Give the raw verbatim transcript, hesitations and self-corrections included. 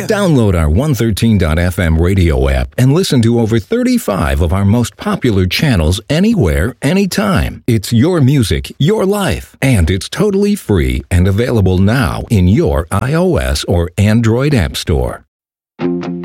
Yeah. Download our one thirteen dot f m radio app and listen to over thirty-five of our most popular channels anywhere, anytime. It's your music, your life, and it's totally free and available now in your iOS or Android app store.